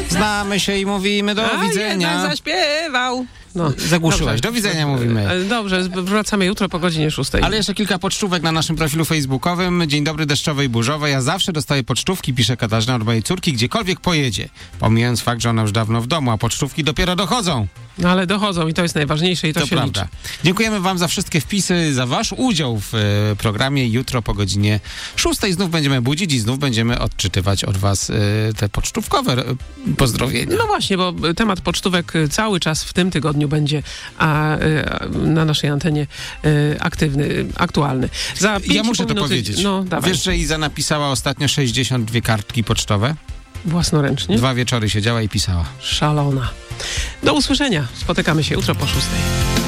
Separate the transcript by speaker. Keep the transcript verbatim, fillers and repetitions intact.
Speaker 1: Znamy się i mówimy do
Speaker 2: A,
Speaker 1: widzenia.
Speaker 2: jednak zaśpiewał. No,
Speaker 1: Zagłuszyłaś.
Speaker 2: dobrze.
Speaker 1: Do widzenia mówimy.
Speaker 2: Dobrze, wracamy jutro po godzinie szóstej.
Speaker 1: Ale jeszcze kilka pocztówek na naszym profilu facebookowym. Dzień dobry, deszczowe i burzowe. Ja zawsze dostaję pocztówki, pisze Katarzyna od mojej córki, gdziekolwiek pojedzie. Pomijając fakt, że ona już dawno w domu, a pocztówki dopiero dochodzą.
Speaker 2: No ale dochodzą i to jest najważniejsze i to,
Speaker 1: To
Speaker 2: się
Speaker 1: prawda.
Speaker 2: liczy.
Speaker 1: Dziękujemy wam za wszystkie wpisy, za wasz udział w e, programie. Jutro po godzinie szóstej znów będziemy budzić i znów będziemy odczytywać od was e, te pocztówkowe e, pozdrowienia.
Speaker 2: No właśnie, bo temat pocztówek cały czas w tym tygodniu będzie a, a, na naszej antenie a, aktywny, aktualny. Za
Speaker 1: Ja muszę to
Speaker 2: minuty,
Speaker 1: powiedzieć.
Speaker 2: No, dawaj.
Speaker 1: Wiesz, że Iza napisała ostatnio sześćdziesiąt dwie kartki pocztowe?
Speaker 2: Własnoręcznie?
Speaker 1: Dwa wieczory siedziała i pisała.
Speaker 2: Szalona. Do usłyszenia. Spotykamy się jutro po szóstej.